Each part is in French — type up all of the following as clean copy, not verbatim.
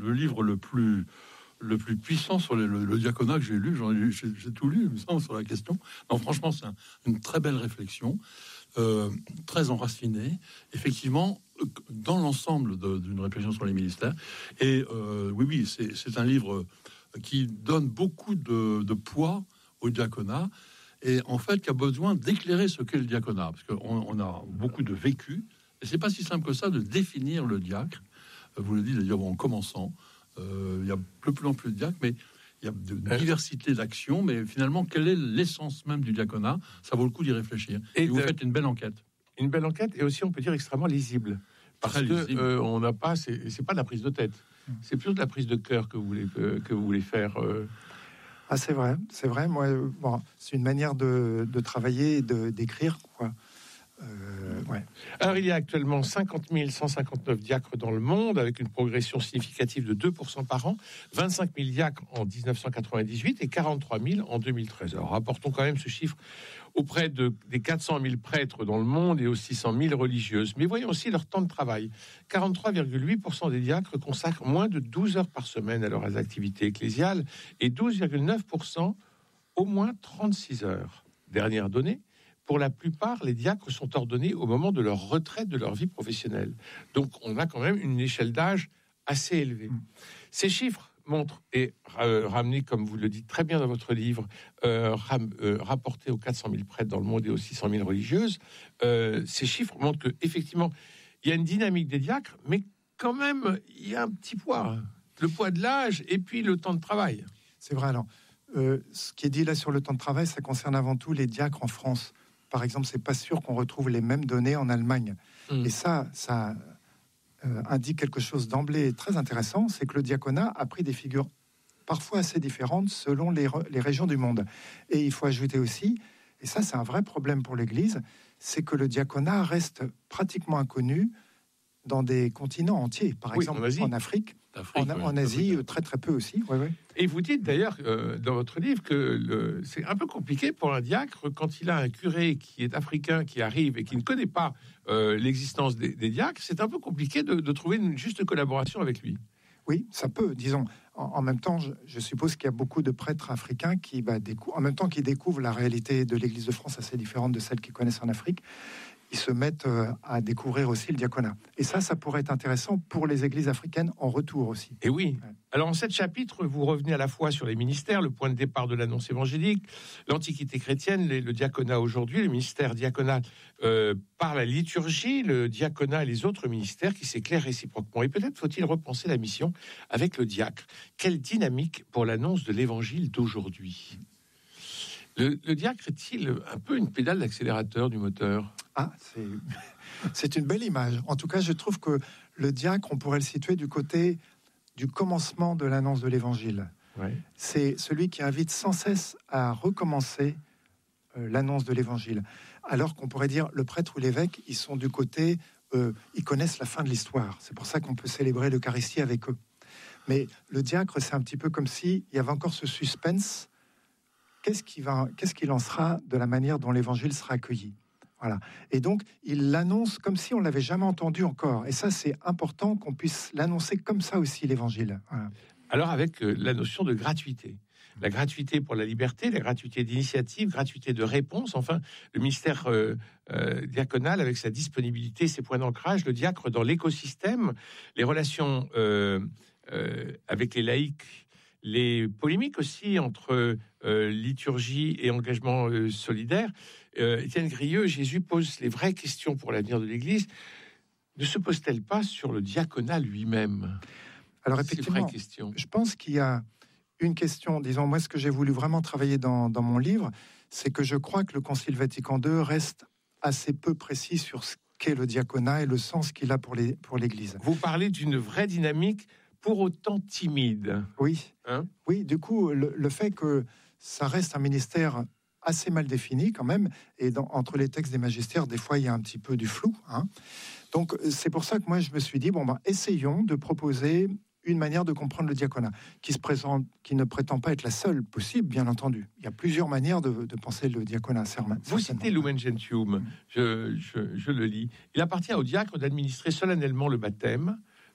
le livre le plus puissant sur le diaconat que j'ai lu. J'ai tout lu, il me semble, sur la question. Non, franchement, c'est une très belle réflexion, très enracinée, effectivement, dans l'ensemble d'une réflexion sur les ministères. Et oui, c'est un livre qui donne beaucoup de poids au diaconat, et en fait, qui a besoin d'éclairer ce qu'est le diaconat, parce qu'on a beaucoup de vécu, et c'est pas si simple que ça de définir le diacre. Vous le dites d'ailleurs en commençant. Il y a de plus en plus de diacres, mais il y a de diversité d'actions. Mais finalement, quelle est l'essence même du diaconat? Ça vaut le coup d'y réfléchir. Et vous faites une belle enquête. Une belle enquête, et aussi, on peut dire, extrêmement lisible. Parce que on n'a pas, c'est pas de la prise de tête. C'est plutôt de la prise de cœur que vous voulez faire. Ah, c'est vrai. Moi, bon, c'est une manière de travailler et d'écrire, quoi. Ouais. Alors, il y a actuellement 50 159 diacres dans le monde, avec une progression significative de 2% par an, 25 000 diacres en 1998 et 43 000 en 2013. Alors, rapportons quand même ce chiffre auprès des 400 000 prêtres dans le monde et aux 600 000 religieuses. Mais voyons aussi leur temps de travail. 43,8% des diacres consacrent moins de 12 heures par semaine à leurs activités ecclésiales et 12,9% au moins 36 heures. Dernière donnée, pour la plupart, les diacres sont ordonnés au moment de leur retraite de leur vie professionnelle. Donc, on a quand même une échelle d'âge assez élevée. Ces chiffres montrent, et ramenés, comme vous le dites très bien dans votre livre, rapportés aux 400 000 prêtres dans le monde et aux 600 000 religieuses, ces chiffres montrent qu'effectivement, il y a une dynamique des diacres, mais quand même, il y a un petit poids. Le poids de l'âge et puis le temps de travail. C'est vrai, alors. Ce qui est dit là sur le temps de travail, ça concerne avant tout les diacres en France. Par exemple, c'est pas sûr qu'on retrouve les mêmes données en Allemagne. Et ça indique quelque chose d'emblée très intéressant, c'est que le diaconat a pris des figures parfois assez différentes selon les régions du monde. Et il faut ajouter aussi, et ça c'est un vrai problème pour l'Église, c'est que le diaconat reste pratiquement inconnu dans des continents entiers. Par exemple, en Afrique, en Asie, très très peu aussi. Ouais. Et vous dites d'ailleurs dans votre livre que c'est un peu compliqué pour un diacre quand il a un curé qui est africain qui arrive et qui ne connaît pas l'existence des diacres. C'est un peu compliqué de trouver une juste collaboration avec lui. Oui, ça peut, disons. En même temps, je suppose qu'il y a beaucoup de prêtres africains qui, en même temps qu'ils découvrent la réalité de l'Église de France assez différente de celle qu'ils connaissent en Afrique, ils se mettent à découvrir aussi le diaconat. Et ça pourrait être intéressant pour les églises africaines en retour aussi. Et oui. Ouais. Alors, en 7 chapitres, vous revenez à la fois sur les ministères, le point de départ de l'annonce évangélique, l'Antiquité chrétienne, le diaconat aujourd'hui, le ministère diaconal par la liturgie, le diaconat et les autres ministères qui s'éclairent réciproquement. Et peut-être faut-il repenser la mission avec le diacre. Quelle dynamique pour l'annonce de l'évangile d'aujourd'hui? Le diacre est-il un peu une pédale d'accélérateur du moteur? Ah, c'est une belle image. En tout cas, je trouve que le diacre, on pourrait le situer du côté du commencement de l'annonce de l'évangile. Ouais. C'est celui qui invite sans cesse à recommencer l'annonce de l'évangile. Alors qu'on pourrait dire, le prêtre ou l'évêque, ils sont du côté, ils connaissent la fin de l'histoire. C'est pour ça qu'on peut célébrer l'Eucharistie avec eux. Mais le diacre, c'est un petit peu comme s'il y avait encore ce suspense. Qu'est-ce qu'il en sera de la manière dont l'évangile sera accueilli? Voilà. Et donc, il l'annonce comme si on l'avait jamais entendu encore. Et ça, c'est important qu'on puisse l'annoncer comme ça aussi, l'évangile. Voilà. Alors, avec la notion de gratuité. La gratuité pour la liberté, la gratuité d'initiative, gratuité de réponse. Enfin, le ministère diaconal, avec sa disponibilité, ses points d'ancrage, le diacre dans l'écosystème, les relations avec les laïcs, les polémiques aussi entre liturgie et engagement solidaire. Étienne Grieux, Jésus pose les vraies questions pour l'avenir de l'Église. Ne se pose-t-elle pas sur le diaconat lui-même? Alors effectivement, je pense qu'il y a une question, disons, moi ce que j'ai voulu vraiment travailler dans mon livre, c'est que je crois que le Concile Vatican II reste assez peu précis sur ce qu'est le diaconat et le sens qu'il a pour l'Église. Vous parlez d'une vraie dynamique pour autant timide. Oui, oui. Du coup, le fait que ça reste un ministère assez mal défini quand même, et entre les textes des magistères, des fois, il y a un petit peu du flou. Donc, c'est pour ça que moi, je me suis dit, essayons de proposer une manière de comprendre le diaconat, qui ne prétend pas être la seule possible, bien entendu. Il y a plusieurs manières de penser le diaconat. Vous citez Lumen Gentium, je le lis. Il appartient au diacre d'administrer solennellement le baptême,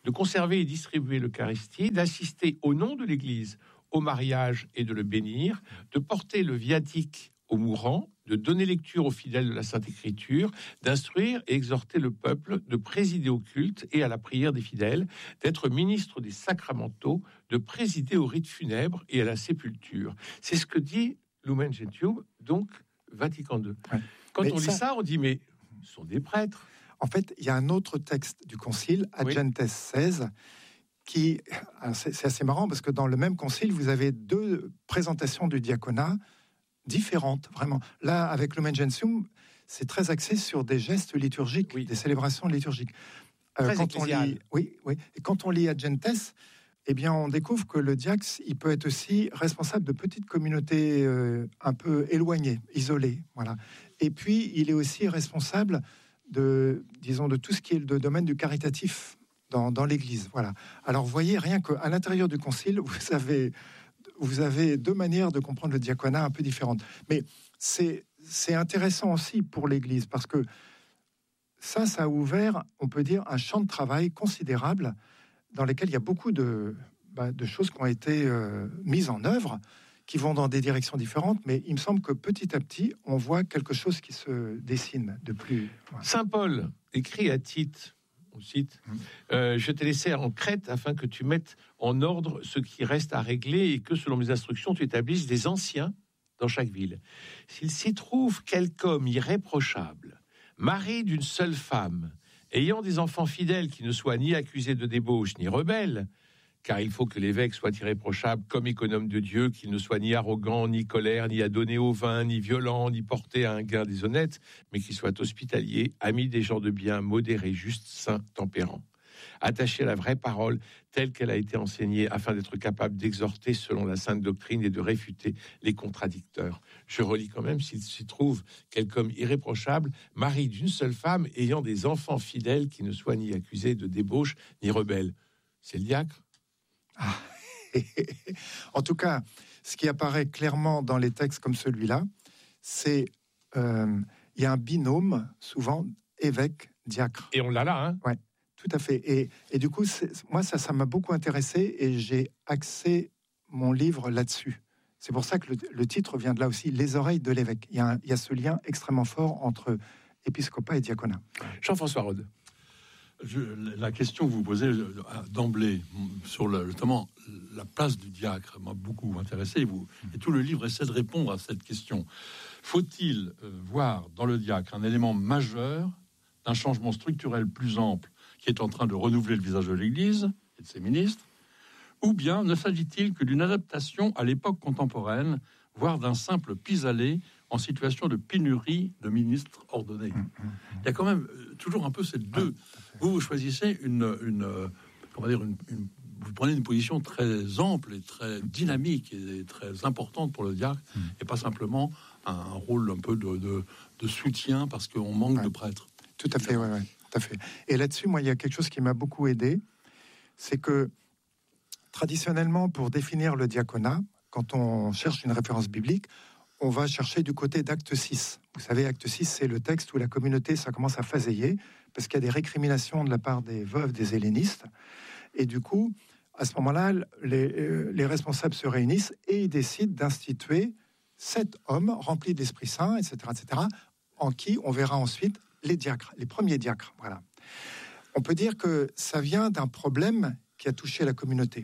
de conserver et distribuer l'Eucharistie, d'assister au nom de l'Église au mariage et de le bénir, de porter le viatique aux mourants, de donner lecture aux fidèles de la Sainte Écriture, d'instruire et exhorter le peuple, de présider au culte et à la prière des fidèles, d'être ministre des sacramentaux, de présider au rite funèbre et à la sépulture. C'est ce que dit Lumen Gentium, donc Vatican II. Ouais. Quand on lit ça, on dit, mais ce sont des prêtres. En fait, il y a un autre texte du Concile, Ad Gentes 16, qui, c'est assez marrant parce que dans le même concile, vous avez deux présentations du diaconat différentes, vraiment. Là, avec Lumen Gentium, c'est très axé sur des gestes liturgiques, des célébrations liturgiques. Quand on lit, et quand on lit Ad Gentes, eh bien, on découvre que le diacre, il peut être aussi responsable de petites communautés un peu éloignées, isolées, voilà. Et puis, il est aussi responsable de tout ce qui est le domaine du caritatif dans l'Église, voilà. Alors, vous voyez, rien qu'à l'intérieur du concile, vous avez deux manières de comprendre le diaconat un peu différentes. Mais c'est intéressant aussi pour l'Église, parce que ça a ouvert, on peut dire, un champ de travail considérable dans lesquels il y a beaucoup de choses qui ont été mises en œuvre, qui vont dans des directions différentes, mais il me semble que petit à petit, on voit quelque chose qui se dessine de plus... Voilà. Saint Paul écrit à Tite, on cite, je t'ai laissé en Crète afin que tu mettes en ordre ce qui reste à régler et que, selon mes instructions, tu établisses des anciens dans chaque ville. S'il s'y trouve quelque homme irréprochable, mari d'une seule femme, ayant des enfants fidèles qui ne soient ni accusés de débauche ni rebelles, car il faut que l'évêque soit irréprochable comme économe de Dieu, qu'il ne soit ni arrogant, ni colère, ni adonné au vin, ni violent, ni porté à un gain déshonnête, mais qu'il soit hospitalier, ami des gens de bien, modéré, juste, saint, tempérant, attaché à la vraie parole telle qu'elle a été enseignée, afin d'être capable d'exhorter selon la sainte doctrine et de réfuter les contradicteurs. Je relis quand même, s'il s'y trouve quelque homme irréprochable, mari d'une seule femme, ayant des enfants fidèles qui ne soient ni accusés de débauche, ni rebelles. C'est le diacre. En tout cas, ce qui apparaît clairement dans les textes comme celui-là, c'est il y a un binôme, souvent, évêque-diacre. Et on l'a là, hein? Ouais, tout à fait. Et du coup, moi, ça m'a beaucoup intéressé et j'ai axé mon livre là-dessus. C'est pour ça que le titre vient de là aussi, Les oreilles de l'évêque. Il y a ce lien extrêmement fort entre épiscopat et diaconat. Jean-François Rode. La question que vous posez d'emblée sur notamment la place du diacre m'a beaucoup intéressé. Et tout le livre essaie de répondre à cette question. Faut-il voir dans le diacre un élément majeur d'un changement structurel plus ample qui est en train de renouveler le visage de l'Église et de ses ministres, ou bien ne s'agit-il que d'une adaptation à l'époque contemporaine, voire d'un simple pis-aller en situation de pénurie de ministres ordonnés? Il y a quand même toujours un peu ces deux. Vous choisissez vous prenez une position très ample et très dynamique et très importante pour le diacre, et pas simplement un rôle un peu de soutien parce qu'on manque de prêtres. Tout à fait, tout à fait. Et là-dessus, moi, il y a quelque chose qui m'a beaucoup aidé, c'est que traditionnellement, pour définir le diaconat, quand on cherche une référence biblique, on va chercher du côté d'Acte 6. Vous savez, Acte 6, c'est le texte où la communauté, ça commence à faséiller, parce qu'il y a des récriminations de la part des veuves des hellénistes. Et du coup, à ce moment-là, les responsables se réunissent et ils décident d'instituer 7 hommes remplis de l'Esprit Saint, etc., en qui on verra ensuite les diacres, les premiers diacres. Voilà. On peut dire que ça vient d'un problème qui a touché la communauté.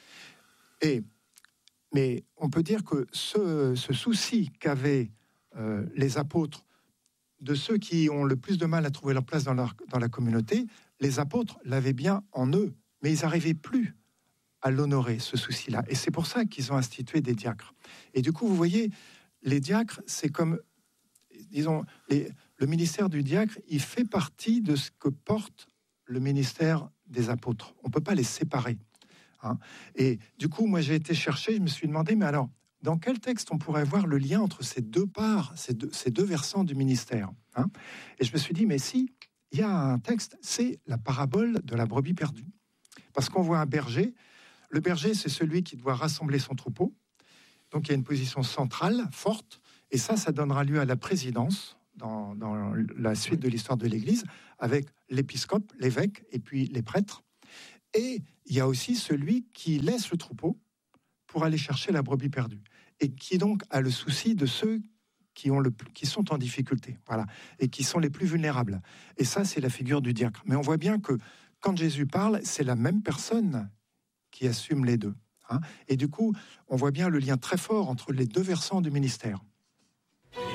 Mais on peut dire que ce souci qu'avaient les apôtres de ceux qui ont le plus de mal à trouver leur place dans la communauté, les apôtres l'avaient bien en eux, mais ils n'arrivaient plus à l'honorer, ce souci-là. Et c'est pour ça qu'ils ont institué des diacres. Et du coup, vous voyez, les diacres, c'est comme, disons, le ministère du diacre, il fait partie de ce que porte le ministère des apôtres. On ne peut pas les séparer. Et du coup, moi, j'ai été chercher, je me suis demandé, mais alors, dans quel texte on pourrait voir le lien entre ces deux parts, ces deux versants du ministère, Et je me suis dit, mais si, il y a un texte, c'est la parabole de la brebis perdue. Parce qu'on voit un berger. Le berger, c'est celui qui doit rassembler son troupeau. Donc, il y a une position centrale, forte, et ça donnera lieu à la présidence dans la suite de l'histoire de l'Église, avec l'épiscope, l'évêque, et puis les prêtres. Et il y a aussi celui qui laisse le troupeau pour aller chercher la brebis perdue, et qui donc a le souci de ceux qui sont en difficulté, voilà, et qui sont les plus vulnérables. Et ça, c'est la figure du diacre. Mais on voit bien que quand Jésus parle, c'est la même personne qui assume les deux. Et du coup, on voit bien le lien très fort entre les deux versants du ministère.